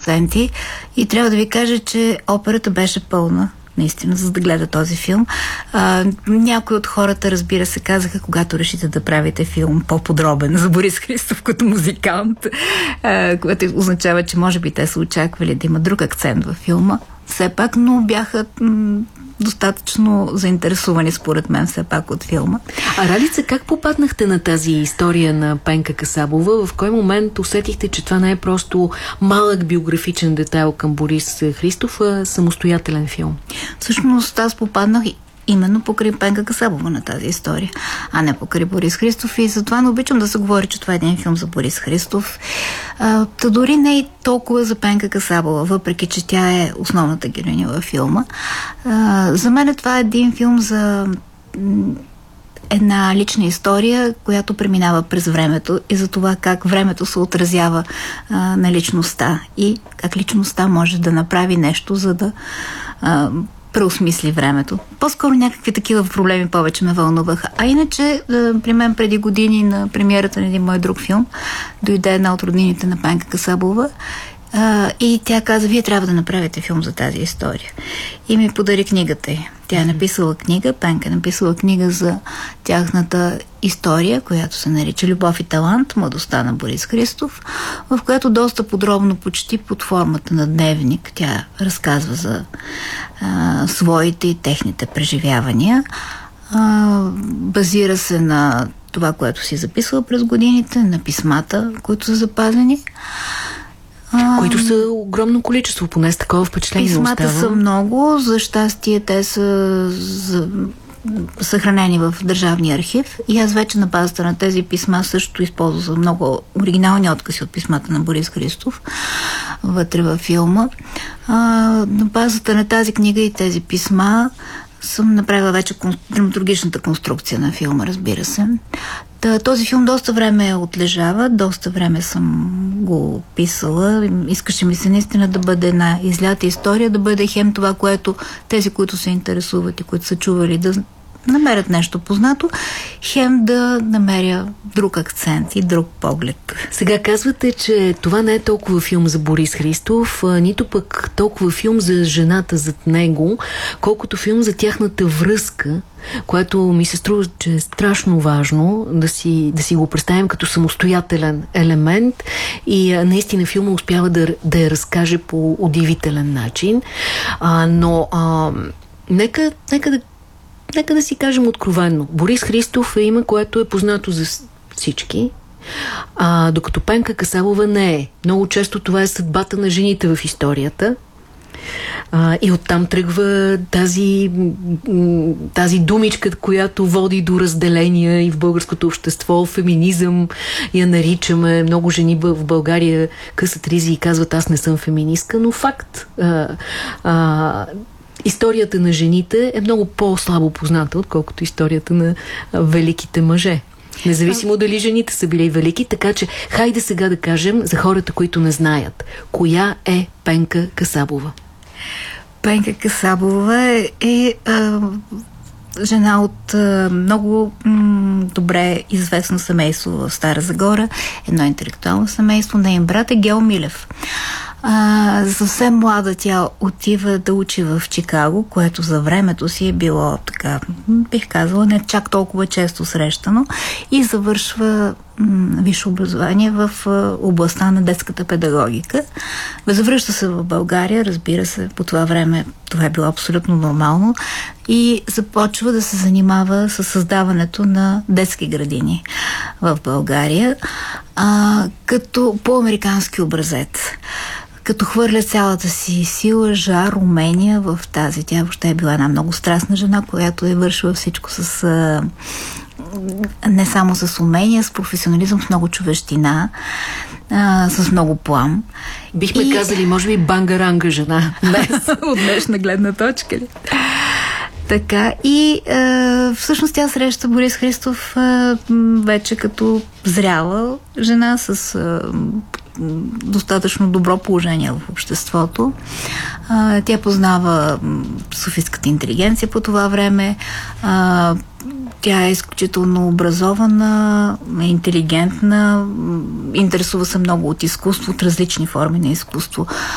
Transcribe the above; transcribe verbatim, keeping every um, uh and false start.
студенти и трябва да ви кажа, че операта беше пълна. Наистина, за да гледа този филм. А, някои от хората, разбира се, казаха, когато решите да правите филм по-подробен за Борис Христов като музикант, а, което означава, че може би те са очаквали да има друг акцент във филма. Все пак, но бяха м- достатъчно заинтересувани, според мен, все пак от филма. А, Ралица, как попаднахте на тази история на Пенка Касабова? В кой момент усетихте, че това не е просто малък биографичен детайл към Борис Христов, а самостоятелен филм? Всъщност аз попаднах именно покрай Пенка Касабова на тази история, а не покрай Борис Христов, и затова не обичам да се говори, че това е един филм за Борис Христов. А, та дори не и толкова за Пенка Касабова, въпреки че тя е основната героиня във филма. А, за мен това е един филм за една лична история, която преминава през времето и за това как времето се отразява а, на личността и как личността може да направи нещо, за да а, преосмисли времето. По-скоро някакви такива проблеми повече ме вълнуваха. А иначе, при мен преди години на премиерата на един мой друг филм дойде една от роднините на Пенка Касабова а, и тя каза, вие трябва да направите филм за тази история. И ми подари книгата й. Тя е написала книга, Пенка е написала книга за тяхната история, която се нарича Любов и талант, младостта на Борис Христов, в която доста подробно, почти под формата на дневник, тя разказва за а, своите и техните преживявания. А, базира се на това, което си записала през годините, на писмата, които са запазени. Които са огромно количество, поне с такова впечатление. Писмата остава. са много, за щастие те са за, съхранени в Държавния архив и аз вече на базата на тези писма също използвам много оригинални откази от писмата на Борис Христов вътре във филма. А, на базата на тази книга и тези писма съм направила вече драматургичната конструкция на филма, разбира се. Та, този филм доста време отлежава, доста време съм го писала. Искаше ми се наистина да бъде една излята история, да бъде хем това, което тези, които се интересуват и които са чували, да намерят нещо познато, хем да намеря друг акцент и друг поглед. Сега казвате, че това не е толкова филм за Борис Христов, а, нито пък толкова филм за жената зад него, колкото филм за тяхната връзка, което ми се струва, че е страшно важно да си, да си го представим като самостоятелен елемент и а, наистина филма успява да, да я разкаже по удивителен начин. А, но а, нека, нека да Нека да си кажем откровенно. Борис Христов е име, което е познато за всички, а, докато Пенка Касабова не е. Много често това е съдбата на жените в историята. А, и оттам тръгва тази, тази думичка, която води до разделения и в българското общество. Феминизъм я наричаме. Много жени в България късат ризи и казват, аз не съм феминистка, но факт. А, а, Историята на жените е много по-слабо позната, отколкото историята на а, великите мъже. Независимо дали жените са били велики, така че хайде сега да кажем за хората, които не знаят. Коя е Пенка Касабова? Пенка Касабова е, е а, жена от а, много м, добре известно семейство в Стара Загора, едно интелектуално семейство. Неин брат е Гео Милев. А, съвсем млада тя отива да учи в Чикаго, което за времето си е било така, бих казала, не чак толкова често срещано, и завършва м, висше образование в а, областта на детската педагогика. Завръща се в България, разбира се, по това време това е било абсолютно нормално, и започва да се занимава с създаването на детски градини в България, а, като по американски образец. Като хвърля цялата си сила, жар, умения в тази. Тя въобще е била една много страстна жена, която е вършила всичко с а, не само с умения, с професионализъм, с много човещина, а, с много плам. Бихме и... казали, може би, бангаранга жена. Днес, от днешна гледна точка ли? Така, и а, всъщност тя среща Борис Христов а, вече като зряла жена с а, достатъчно добро положение в обществото. А, тя познава софийската интелигенция по това време. А, тя е изключително образована, интелигентна, интересува се много от изкуство, от различни форми на изкуство.